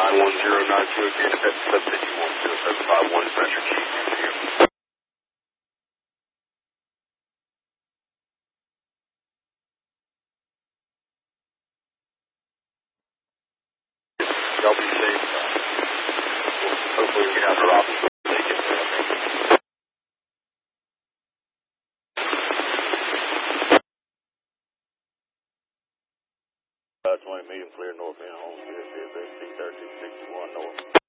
91092 again, that's 751 pressure key. Y'all be safe. Hopefully we can have our office. 20 medium clear north in home, CSS 1361 north.